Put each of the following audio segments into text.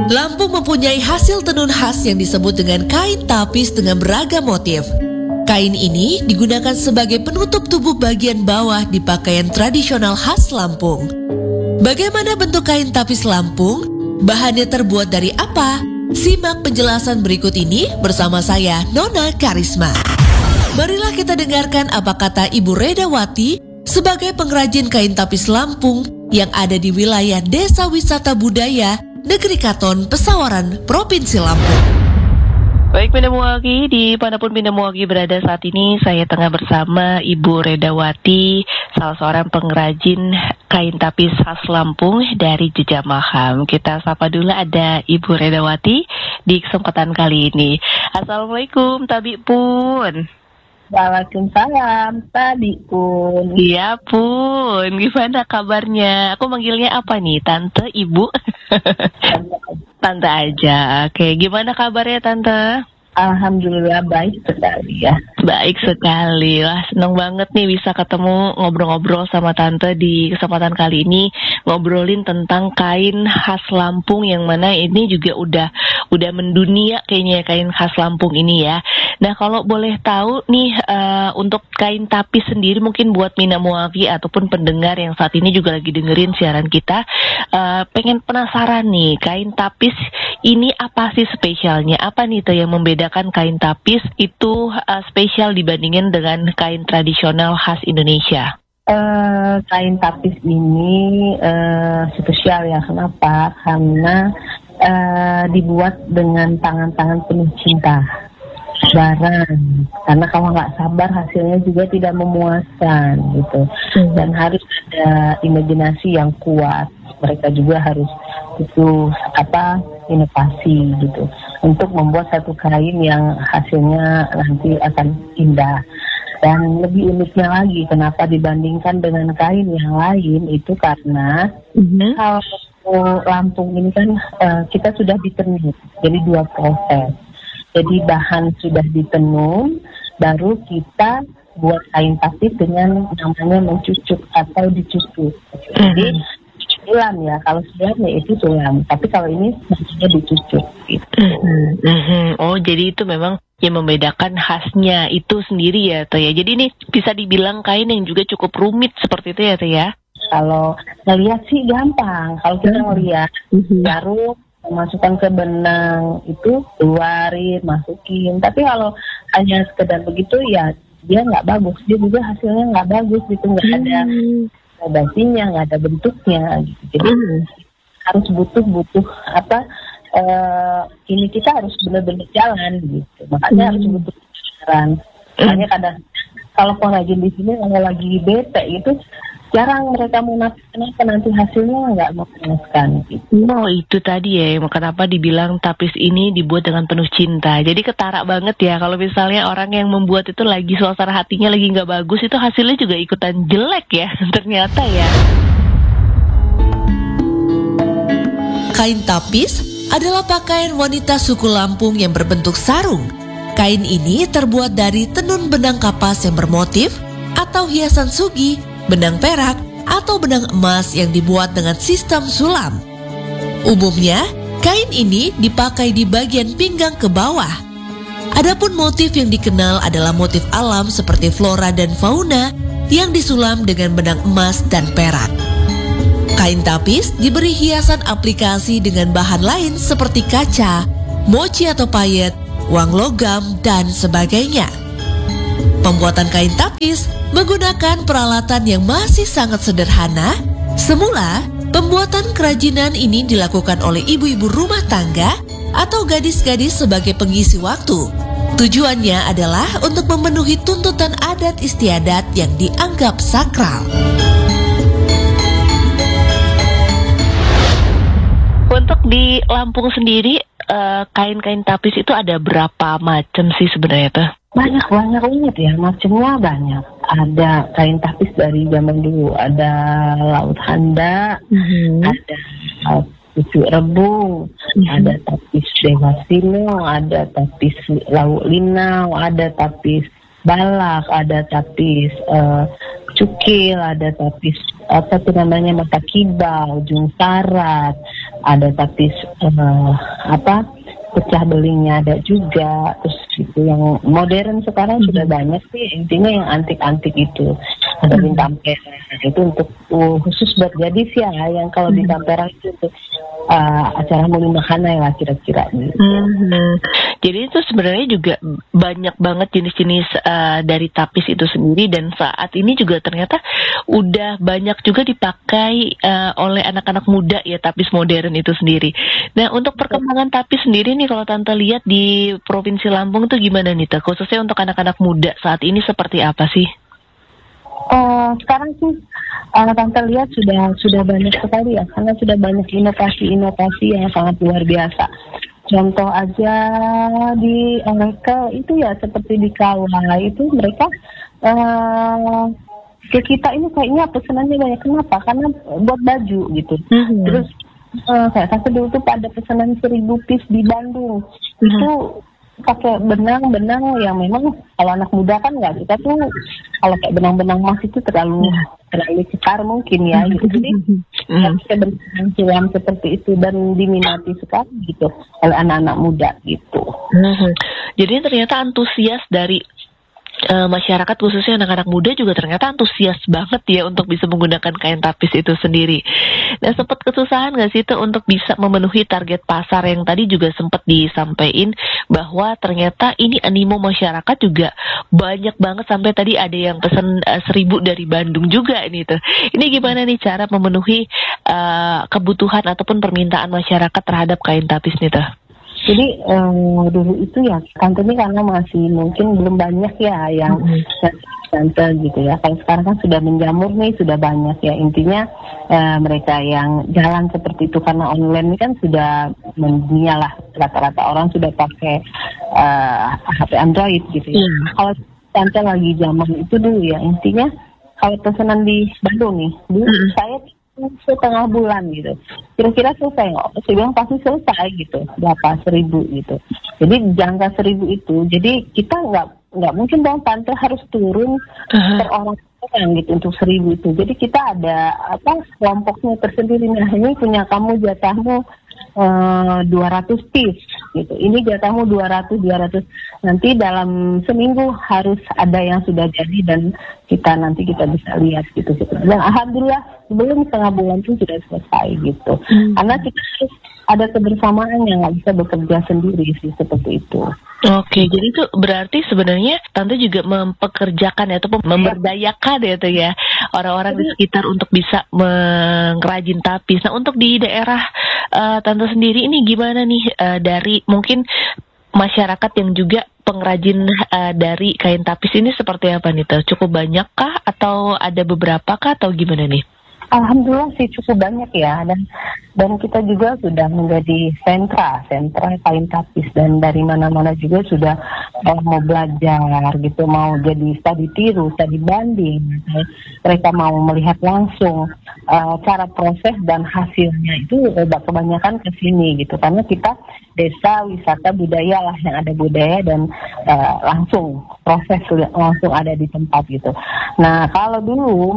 Lampung mempunyai hasil tenun khas yang disebut dengan kain tapis dengan beragam motif. Kain ini digunakan sebagai penutup tubuh bagian bawah di pakaian tradisional khas Lampung. Bagaimana bentuk kain tapis Lampung? Bahannya terbuat dari apa? Simak penjelasan berikut ini bersama saya, Nona Karisma. Marilah kita dengarkan apa kata Ibu Redawati sebagai pengrajin kain tapis Lampung yang ada di wilayah Desa Wisata Budaya Negeri Katon, Pesawaran, Provinsi Lampung. Baik Bina Muwaki, dimanapun Bina Muwaki berada saat ini, saya tengah bersama Ibu Redawati, salah seorang pengrajin kain tapis khas Lampung dari Jejamaham. Kita sapa dulu ada Ibu Redawati di kesempatan kali ini. Assalamualaikum, Tabi Pun. Waalaikumsalam, Tabi Pun. Iya Pun, gimana kabarnya? Aku manggilnya apa nih, Tante, Ibu? Tante aja, oke. Gimana kabarnya Tante? Alhamdulillah baik sekali ya. Baik sekali, wah seneng banget nih bisa ketemu ngobrol-ngobrol sama Tante di kesempatan kali ini. Ngobrolin tentang kain khas Lampung yang mana ini juga udah mendunia kayaknya kain khas Lampung ini ya. Nah kalau boleh tahu nih untuk kain tapis sendiri mungkin buat Bina Muwaki ataupun pendengar yang saat ini juga lagi dengerin siaran kita, pengen penasaran nih kain tapis ini apa sih spesialnya? Apa nih tuh yang membedakan kain tapis itu spesial dibandingin dengan kain tradisional khas Indonesia? Kain tapis ini spesial ya. Kenapa? Karena dibuat dengan tangan-tangan penuh cinta barang. Karena kalau nggak sabar hasilnya juga tidak memuaskan gitu. Dan harus ada imajinasi yang kuat. Mereka juga harus butuh inovasi gitu untuk membuat satu kain yang hasilnya nanti akan indah. Dan lebih uniknya lagi kenapa dibandingkan dengan kain yang lain itu karena kalau Lampung ini kan kita sudah ditenun, jadi 2 proses. Jadi bahan sudah ditenun, baru kita buat kain tapis dengan namanya mencucuk atau dicucuk. Jadi sulam ya, kalau sulam ya itu sulam, tapi kalau ini maksudnya dicucuk gitu. Oh jadi itu memang yang membedakan khasnya itu sendiri ya Teh ya. Jadi ini bisa dibilang kain yang juga cukup rumit seperti itu ya Teh ya. Kalau ngelihat sih gampang, kalau kita ngelihat baru masukkan ke benang itu keluarin, masukin. Tapi kalau hanya sekedar begitu ya dia nggak bagus, dia juga hasilnya nggak bagus gitu, nggak ada basinya, nggak ada bentuknya gitu. Jadi harus butuh ini kita harus benar-benar jalan gitu. Makanya harus butuh jalan. Makanya kadang kalau pengrajin di sini kalau lagi bete itu jarang mereka menafsir kenapa nanti hasilnya nggak memuaskan gitu. Oh itu tadi ya, kenapa dibilang tapis ini dibuat dengan penuh cinta. Jadi ketara banget ya kalau misalnya orang yang membuat itu lagi suasana hatinya lagi nggak bagus, itu hasilnya juga ikutan jelek ya ternyata ya. Kain tapis adalah pakaian wanita suku Lampung yang berbentuk sarung. Kain ini terbuat dari tenun benang kapas yang bermotif atau hiasan sugi, benang perak, atau benang emas yang dibuat dengan sistem sulam. Umumnya, kain ini dipakai di bagian pinggang ke bawah. Adapun motif yang dikenal adalah motif alam seperti flora dan fauna yang disulam dengan benang emas dan perak. Kain tapis diberi hiasan aplikasi dengan bahan lain seperti kaca, mochi atau payet, uang logam, dan sebagainya. Pembuatan kain tapis menggunakan peralatan yang masih sangat sederhana. Semula, pembuatan kerajinan ini dilakukan oleh ibu-ibu rumah tangga atau gadis-gadis sebagai pengisi waktu. Tujuannya adalah untuk memenuhi tuntutan adat istiadat yang dianggap sakral. Untuk di Lampung sendiri, kain-kain tapis itu ada berapa macam sih sebenarnya tuh? Banyak banget ya, macamnya banyak. Ada kain tapis dari zaman dulu, ada laut handa, ada pucuk rebung, ada tapis Dewa Sino, ada tapis laut linau, ada tapis balak, ada tapis cukil, ada tapis apa tuh namanya mata kibau, ujung sarat, ada tapis pecah belingnya ada juga. Terus itu yang modern sekarang sudah banyak sih, intinya yang antik-antik itu ada bintang perak itu untuk khusus buat gadis ya, yang kalau bintang perak itu untuk acara mulimahana lah kira-kira gitu. Jadi itu sebenarnya juga banyak banget jenis-jenis dari tapis itu sendiri, dan saat ini juga ternyata udah banyak juga dipakai oleh anak-anak muda ya, tapis modern itu sendiri. Nah, untuk perkembangan tapis sendiri nih kalau Tante lihat di Provinsi Lampung itu gimana nih Tante? Khususnya untuk anak-anak muda saat ini seperti apa sih? Sekarang sih Tante lihat sudah banyak sekali ya, karena sudah banyak inovasi yang sangat luar biasa. Contoh aja di mereka itu ya seperti di Kawah itu mereka ke kita ini kayaknya pesanannya banyak. Kenapa? Karena buat baju gitu. Terus saya rasa dulu tuh pada pesanan 1000 piece di Bandung itu pakai benang-benang yang memang kalau anak muda kan nggak suka tuh, kalau kayak benang-benang emas itu terlalu cekar mungkin ya gitu. Jadi pakai benang silam seperti itu dan diminati sekali gitu oleh anak-anak muda gitu. Jadi ternyata antusias dari masyarakat khususnya anak-anak muda juga ternyata antusias banget ya untuk bisa menggunakan kain tapis itu sendiri. Nah, sempat kesusahan nggak sih itu untuk bisa memenuhi target pasar yang tadi juga sempat disampaikan bahwa ternyata ini animo masyarakat juga banyak banget, sampai tadi ada yang pesan 1000 dari Bandung juga ini tuh. Ini gimana nih cara memenuhi kebutuhan ataupun permintaan masyarakat terhadap kain tapis nih tuh? Jadi dulu itu ya Tante ini karena masih mungkin belum banyak ya yang Tante gitu ya. Kalau sekarang kan sudah menjamur nih, sudah banyak ya. Intinya mereka yang jalan seperti itu karena online ini kan sudah mendunia lah. Rata-rata orang sudah pakai HP Android gitu ya. Kalau Tante lagi zaman itu dulu ya, intinya kalau pesanan di Bandung nih, dulu saya setengah bulan gitu, kira-kira selesai nggak? Saya bilang pasti selesai gitu, berapa 1000 gitu. Jadi jangka 1000 itu, jadi kita nggak mungkin dong Tante harus turun per orang gitu untuk 1000 itu. Jadi kita ada kelompoknya tersendiri. Nah, ini punya kamu jatahmu 200 piece gitu. Ini jatahmu 200. Nanti dalam seminggu harus ada yang sudah jadi dan nanti kita bisa lihat gitu. Dan alhamdulillah sebelum setengah bulan itu sudah selesai gitu. Karena kita harus ada kebersamaan yang nggak bisa bekerja sendiri sih, seperti itu. Oke, jadi itu berarti sebenarnya Tante juga mempekerjakan atau memberdayakan ya tuh ya orang-orang di sekitar untuk bisa mengrajin tapis. Nah, untuk di daerah Tante sendiri ini gimana nih dari mungkin masyarakat yang juga pengrajin dari kain tapis ini seperti apa nih tuh? Cukup banyak kah atau ada beberapa kah atau gimana nih? Alhamdulillah sih cukup banyak ya, dan kita juga sudah menjadi sentra kain tapis, dan dari mana-mana juga sudah mau belajar gitu, mau jadi studi tiru, studi banding, mereka mau melihat langsung cara proses dan hasilnya itu kebanyakan ke sini gitu, karena kita desa wisata budaya lah, yang ada budaya dan langsung proses langsung ada di tempat gitu. Nah, kalau dulu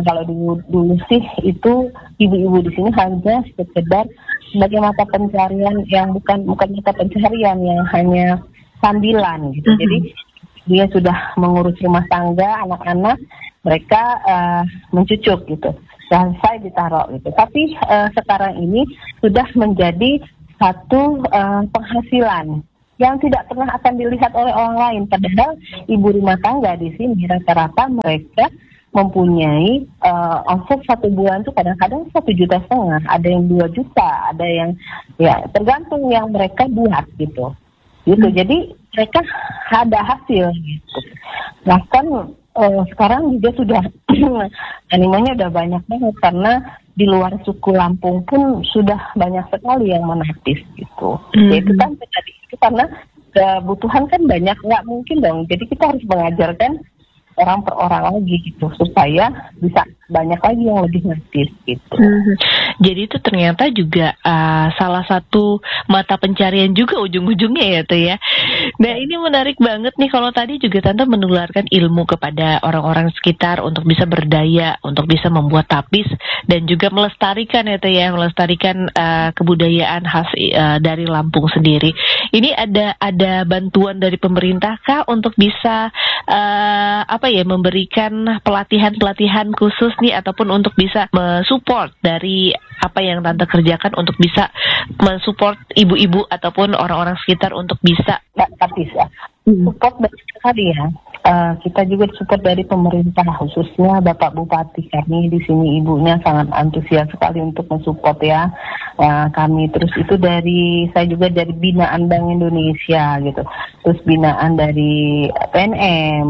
sih itu ibu-ibu di sini hanya sekedar sebagai mata pencarian yang bukan mata pencarian, yang hanya sambilan gitu. Jadi dia sudah mengurus rumah tangga, anak-anak, mereka mencucuk gitu, selesai ditaruh gitu. Tapi sekarang ini sudah menjadi satu penghasilan yang tidak pernah akan dilihat oleh orang lain. Padahal ibu rumah tangga di sini rata-rata mereka mempunyai omset 1 bulan itu kadang-kadang 1,5 juta, ada yang 2 juta, ada yang ya tergantung yang mereka buat gitu. Jadi mereka ada hasil gitu. Bahkan sekarang juga sudah animonya udah banyak banget, karena di luar suku Lampung pun sudah banyak sekali yang menapis gitu. Itu kan tadi itu karena kebutuhan kan banyak, nggak mungkin dong. Jadi kita harus mengajarkan orang per orang lagi gitu, supaya bisa banyak lagi yang lebih ngerti gitu. Jadi itu ternyata juga salah satu mata pencarian juga ujung-ujungnya ya tuh ya. Nah, ini menarik banget nih, kalau tadi juga Tante menularkan ilmu kepada orang-orang sekitar untuk bisa berdaya, untuk bisa membuat tapis dan juga melestarikan melestarikan kebudayaan khas dari Lampung sendiri. Ini ada bantuan dari pemerintah kah untuk bisa memberikan pelatihan khusus nih, ataupun untuk bisa mensupport dari apa yang Tante kerjakan untuk bisa mensupport ibu-ibu ataupun orang-orang sekitar untuk bisa tapis ya. Support banyak sekali ya. Kita juga support dari pemerintah, khususnya Bapak Bupati kami di sini, ibunya sangat antusias sekali untuk mensupport ya kami. Terus itu saya juga dari binaan Bank Indonesia gitu, terus binaan dari PNM,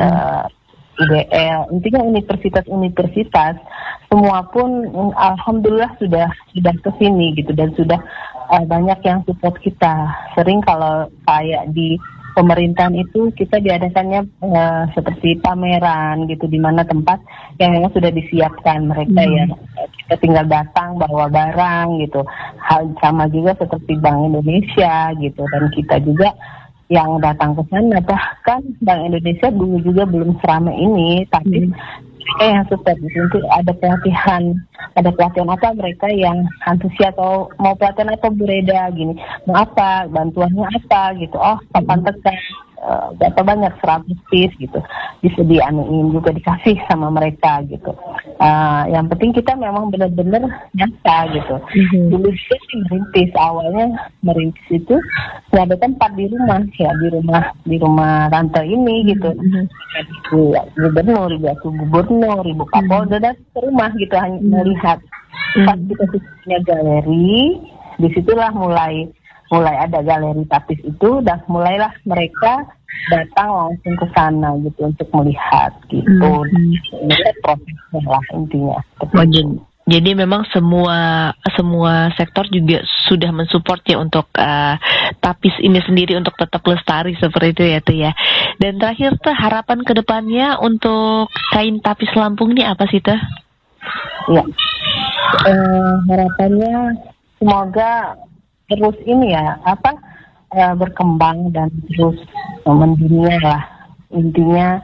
IDL, intinya universitas semua pun alhamdulillah sudah kesini gitu, dan sudah banyak yang support kita. Sering kalau kayak di pemerintahan itu kita diadakannya seperti pameran gitu, di mana tempat yang memang sudah disiapkan mereka ya, kita tinggal datang bawa barang gitu. Hal sama juga seperti Bank Indonesia gitu, dan kita juga yang datang ke sana. Bahkan Bank Indonesia dulu juga belum seramai ini, tapi mereka yang support itu ada pelatihan apa, mereka yang antusias atau mau pelatihan apa, Bureda gini, mau apa, bantuannya apa gitu, papan tekan berapa banyak, 100 piece gitu, bisa dianuin juga, dikasih sama mereka gitu. Yang penting kita memang benar-benar nyata gitu. Dulu sih awalnya merintis itu nggak ada tempat di rumah ya, di rumah tante ini gitu. Ibu gubernur, ibu Kapolda dan ke rumah gitu, hanya melihat. Pas kita punya galeri, disitulah mulai ada galeri tapis itu, dan mulailah mereka datang langsung ke sana gitu untuk melihat gitu. Ini prosesnya lah intinya. Jadi memang semua sektor juga sudah mensupport ya untuk tapis ini sendiri untuk tetap lestari seperti itu ya tuh ya. Dan terakhir tuh, harapan kedepannya untuk kain tapis Lampung ini apa sih tuh? Ya, harapannya semoga terus ini ya berkembang dan terus mendunia lah intinya.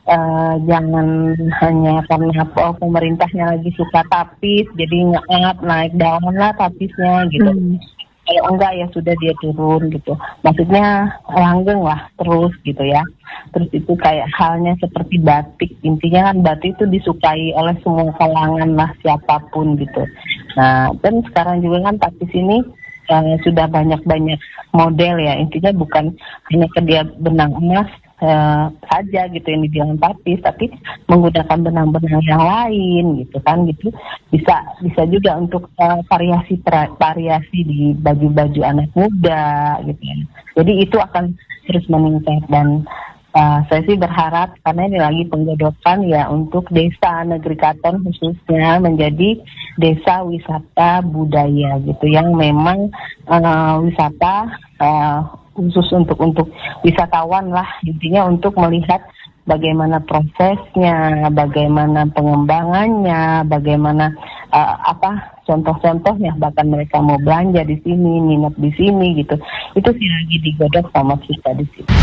Jangan hanya karena pemerintahnya lagi suka tapis jadi naik daun lah tapisnya gitu. Kalau enggak ya sudah dia turun gitu, maksudnya langgeng lah terus gitu ya. Terus itu kayak halnya seperti batik, intinya kan batik itu disukai oleh semua kalangan lah, siapapun gitu. Nah, dan sekarang juga kan tapis ini sudah banyak model ya, intinya bukan hanya dia benang emas saja gitu yang dibilang tapis, tapi menggunakan benang-benang yang lain gitu kan, gitu bisa juga untuk variasi di baju-baju anak muda gitu ya. Jadi itu akan terus meningkat, dan saya sih berharap karena ini lagi penggodokan ya untuk desa Negeri Katon khususnya menjadi desa wisata budaya gitu, yang memang wisata khusus untuk wisatawan lah intinya, untuk melihat bagaimana prosesnya, bagaimana pengembangannya, bagaimana contoh-contohnya, bahkan mereka mau belanja di sini, minat di sini gitu. Itu sih lagi digodok sama kita di situ.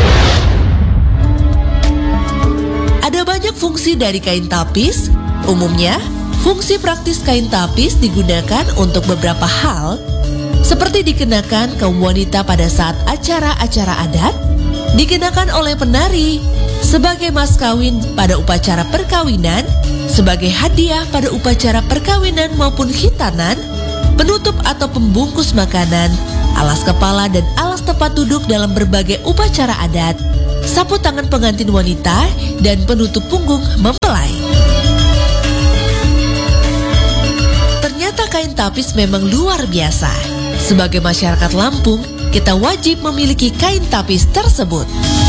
Ada banyak fungsi dari kain tapis. Umumnya, fungsi praktis kain tapis digunakan untuk beberapa hal, seperti dikenakan kaum wanita pada saat acara-acara adat, dikenakan oleh penari, sebagai mas kawin pada upacara perkawinan, sebagai hadiah pada upacara perkawinan maupun khitanan, penutup atau pembungkus makanan, alas kepala dan alas tempat duduk dalam berbagai upacara adat, sapu tangan pengantin wanita, dan penutup punggung mempelai. Ternyata kain tapis memang luar biasa. Sebagai masyarakat Lampung, kita wajib memiliki kain tapis tersebut.